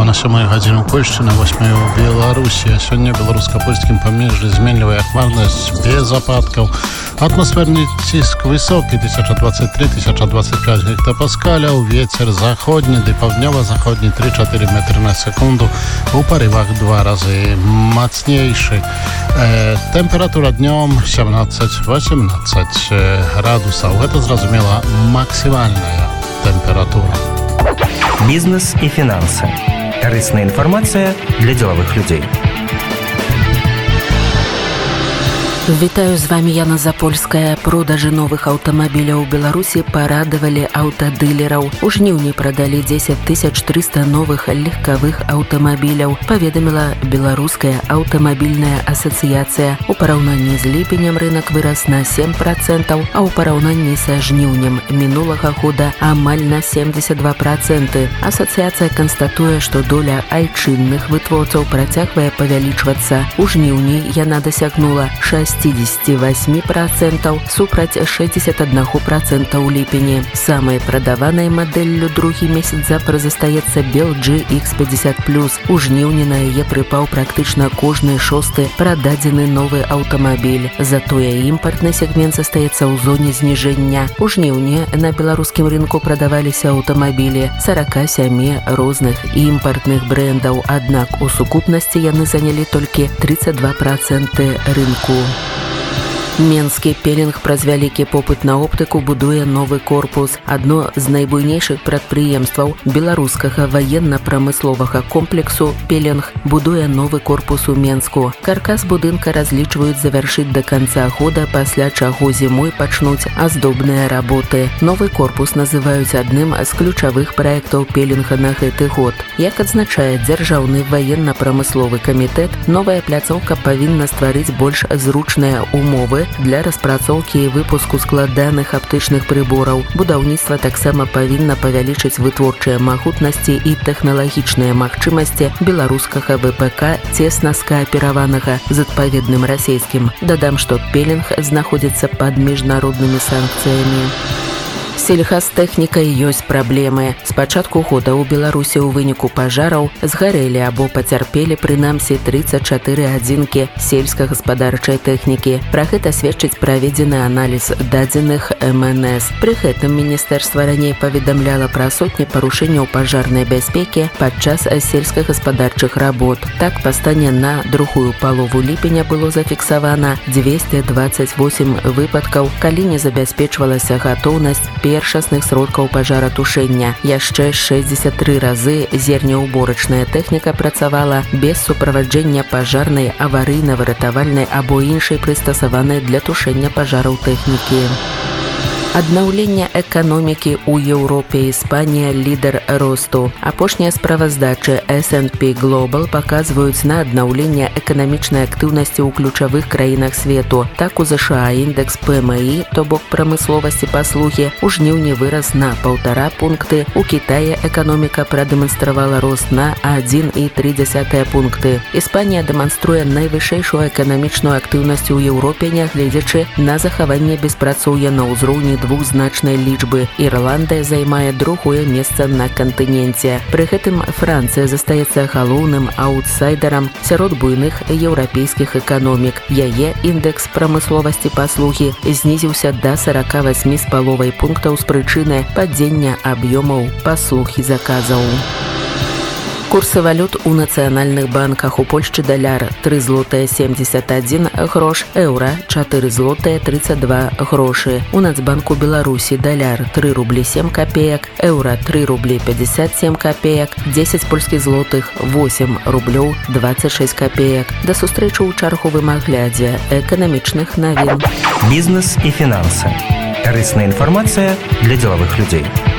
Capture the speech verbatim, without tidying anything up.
на сёмую гадзіну Польшчы, на восьмую Беларусі. А сёння беларуска-польскім памежжы зменлівая хмарнасць без ападкаў. Атмасферны ціск высокі тысяча двадцать три - тысяча двадцать пять гектапаскаляў, вецер заходні ды паўднёва-заходні три-чатыры метры на секунду, у парывах два разы мацнейшы. Э, тэмпература днём семнадцать-восемнадцать градусаў. Гэта, зразумела, максімальная тэмпература. Бизнес и финансы. Корыстная информация для деловых людей. Вітаю, з вами Яна Запольская. Продажы новых аўтамабіляў у Беларусі парадавалі аўтадылераў. У жніўні прадалі дзесяць тысяч трыста новых легкавых аўтамабіляў, паведаміла Беларуская аўтамабільная асацыяцыя. У параўнанні з ліпенем рынок вырас на сем процентаў, а ў параўнанні са жніўнем мінулага года амаль на семьдесят два процента. Асацыяцыя канстатуе, што доля айчынных вытворцаў працягвае павялічвацца. У жніўні яна дасягнула шэсць шестьдесят восемь процентов супраць шестьдесят один процент у ліпені. Самай прадаванай мадэллю другі месяц запар застаецца Бел джи ікс пятьдесят плюс. У жніўні на яе прыпаў практычна кожны шосты прададзены новы аўтамабіль. Затое імпартны сегмент застаецца ў зоне зніжэння. У жніўні на беларускім рынку прадаваліся аўтамабілі сорок семь розных імпартных брэндаў, аднак у сукупнасці яны занялі толькі тридцать два процента рынку. Менскі пелінг праз вялікі попыт на оптыку будуе новы корпус. Адно з найбуйнейшых прадпрыемстваў беларускага ваенна-прамысловага комплексу «Пелінг» будуе новы корпус у Менску. Каркас будынка разлічваюць завяршыць да канца года, пасля чаго зімой пачнуць аздобныя работы. Новы корпус называюць адным з ключавых праектаў «Пелінга» на гэты год. Як адзначае дзяржаўны ваенна-прамысловы камітэт, новая пляцоўка павінна стварыць больш зручныя умовы для распрацоўкі і выпуску складаных аптычных прыбораў. Будаўніцтва таксама павінна павялічыць вытворчыя магутнасці і тэхналагічныя магчымасці беларускага вэ пэ ка, цесна скаапераванага з адпаведным расейскім. Дадам, што «Пелінг» знаходзіцца пад міжнароднымі санкцыямі. З сельгастэхнікай ёсць праблемы. З пачатку года ў Беларусі ў выніку пажараў згарэлі або пацярпелі прынамсі тридцать чатыры адзінкі сельскагаспадарчай тэхнікі. Пра гэта сведчыць праведзены аналіз дадзеных эм эн эс. Пры гэтым міністэрства раней паведамляла пра сотні парушэнняў пажарнай бяспекі падчас сельскагаспадарчых работ. Так, па стане на другую палову ліпеня было зафіксавана двести двадцать восемь выпадкаў, калі не забяспечвалася гатоўнасць першасных сродкаў пажаратушэння. Яшчэ шэсцьдзесят тры разы зернеўборачная тэхніка працавала без суправаджэння пажарнай, аварыйна-выратавальнай або іншай прыстасаванай для тушэння пажараў тэхнікі. Аднаўленне эканомікі ў Еўропе. Іспанія лідар росту. Апошнія справаздачы эс энд пі Global паказваюць на аднаўленне эканамічнай актыўнасці ў ключавых краінах свету. Так, у ЗША індэкс пэ эм і, то бок прамысловасці паслугі, у жніўні вырас на паўтара пункты. У Кітаі эканоміка прадэманстравала рост на адзін і тры дзесятых пункты. Іспанія дэманструе найвышэйшую эканамічную актыўнасць у Еўропе, нягледзячы на захаванне беспрацоўя на ўзроўні двухзначнай лічбы. Ірландыя займае другое месца на кантыненце. Пры гэтым Францыя застаецца галоўным аўтсайдерам сярод буйных еўрапейскіх эканомік. Яе індэкс прамысловасці паслугі знізіўся да сорок восемь з паловай пунктаў з прычыны падзення аб'ёмаў паслуг і заказаў. Курсы валют у нацыянальных банках. У Польшчы даляр три злотыя семьдесят один грош, еўра чатыры злотыя тридцать два грошы. У Нацбанку Беларусі даляр три рублі семь копеек, еўра три рублі пятьдесят семь копеек, десять польскіх злотых восемь рублёў двадцать шесть копеек. Да сустрэчы ў чарговым аглядзе эканамічных навін. Бизнес и финансы. Корыстная информация для деловых людей.